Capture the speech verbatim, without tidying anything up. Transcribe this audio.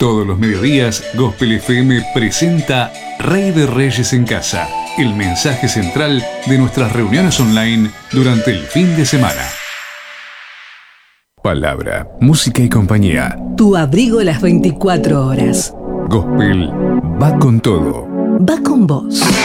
Todos los mediodías, Gospel F M presenta Rey de Reyes en Casa, el mensaje central de nuestras reuniones online durante el fin de semana. Palabra, música y compañía. Tu abrigo las veinticuatro horas. Gospel va con todo. Va con vos.